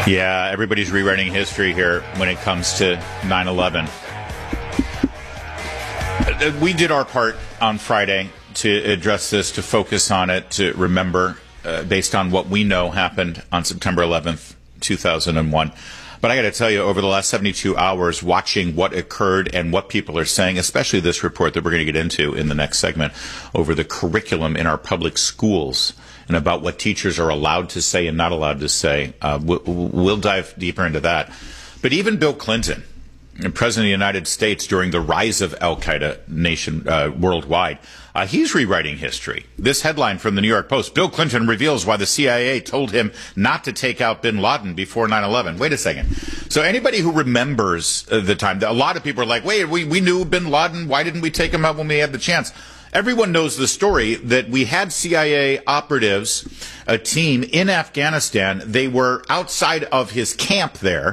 Yeah, everybody's rewriting history here when it comes to 9/11. We did our part on Friday to address this, to focus on it, to remember based on what we know happened on September 11th, 2001. But I got to tell you, over the last 72 hours, watching what occurred and what people are saying, especially this report that we're going to get into in the next segment over the curriculum in our public schools and about what teachers are allowed to say and not allowed to say, we'll dive deeper into that. But even Bill Clinton, President of the United States, during the rise of al-Qaeda worldwide, he's rewriting history. This headline from the New York Post: Bill Clinton reveals why the CIA told him not to take out bin Laden before 9/11. Wait a second. So anybody who remembers the time, a lot of people are like, wait, we knew bin Laden. Why didn't we take him out when we had the chance? Everyone knows the story that we had CIA operatives, a team in Afghanistan. They were outside of his camp there.